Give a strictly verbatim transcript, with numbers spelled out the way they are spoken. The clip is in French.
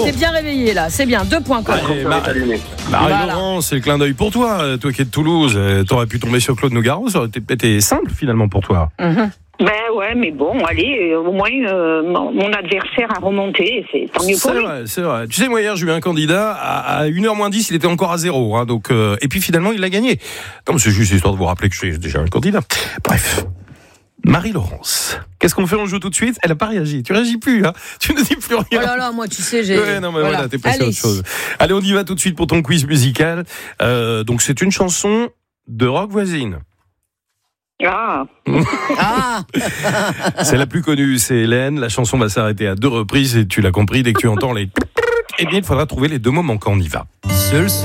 t'es bien réveillé là, c'est bien, deux points quand même. Allez, Mar- Voilà. Marie-Laurent, c'est le clin d'œil pour toi. Toi qui es de Toulouse, euh, t'aurais pu tomber sur Claude Nougaro, ça aurait été peut-être été simple finalement pour toi. Mhm. Ben ouais, mais bon, allez, euh, au moins euh, mon, mon adversaire a remonté, c'est tant mieux pour C'est lui. vrai, c'est vrai. Tu sais, moi hier, j'ai eu un candidat, à, à une heure moins dix, il était encore à zéro. Hein, donc, euh, et puis finalement, il l'a gagné. Non, mais c'est juste histoire de vous rappeler que je suis déjà un candidat. Bref. Marie-Laurence, qu'est-ce qu'on fait? On joue tout de suite? Elle n'a pas réagi. Tu réagis plus, hein? Tu ne dis plus rien. Oh là là, moi tu sais, j'ai. Ouais, non, mais voilà, voilà. t'es passé à Allez. autre chose. Allez, on y va tout de suite pour ton quiz musical. Euh, donc, c'est une chanson de rock voisine. Ah, Ah, C'est la plus connue, c'est Hélène. La chanson va s'arrêter à deux reprises et tu l'as compris, dès que tu entends les... Eh bien, il faudra trouver les deux mots manquants. On y va. Seul